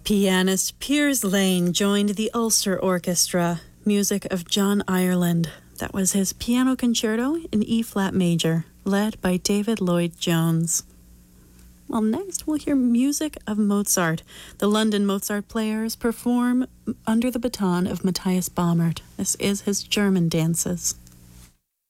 Pianist Piers Lane joined the Ulster Orchestra, music of John Ireland. That was his piano concerto in E-flat major, led by David Lloyd-Jones. Well, next we'll hear music of Mozart. The London Mozart Players perform under the baton of Matthias Baumert. This is his German dances.